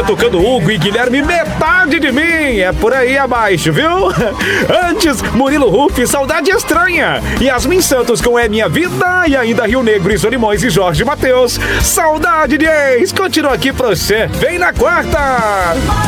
Tucano, Hugo e Guilherme, metade de mim. É por aí abaixo, viu? Antes, Murilo Ruff, Saudade Estranha. Yasmin Santos com É Minha Vida. E ainda Rio Negro e Solimões e Jorge Mateus. Saudade de Ex. Continua aqui pra você. Vem na quarta.